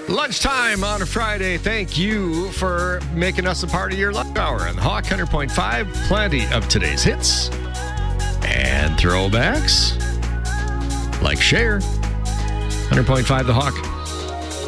Lunchtime on a Friday. Thank you for making us a part of your lunch hour. And the Hawk 100.5, plenty of today's hits and throwbacks. Like Cher. 100.5 The Hawk.